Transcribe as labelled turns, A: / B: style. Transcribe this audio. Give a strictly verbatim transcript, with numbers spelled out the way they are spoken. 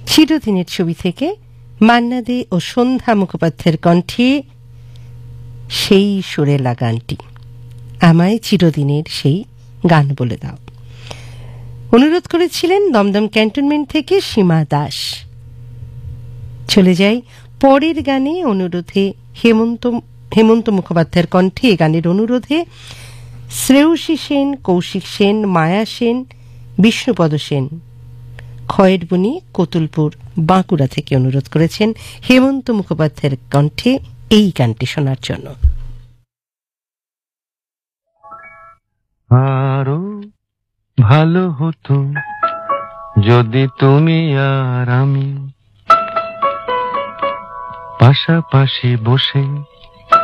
A: চিরদিনের ছবি থেকে মান্না দে ও সন্ধ্যা মুখোপাধ্যায়ের কণ্ঠে সেই সুরেলা গানটি, আমায় চিরদিনের সেই গান বলে দাও। অনুরোধ করেছিলেন দমদম ক্যান্টনমেন্ট থেকে সীমা দাস। চলে যাই পরের গানে। অনুরোধে হেমন্ত হেমন্ত মুখোপাধ্যায়ের কণ্ঠে এ গানের অনুরোধে শ্রেয়সী সেন, কৌশিক সেন, মায়া সেন, বিষ্ণুপদ সেন খয়েরবনি কতুলপুর বাঁকুড়া থেকে অনুরোধ করেছেন হেমন্ত মুখোপাধ্যায়ের কণ্ঠে এই গানটি শোনার জন্য।
B: আরো ভালো হতো যদি তুমি আর আমি পাশাপাশি বসে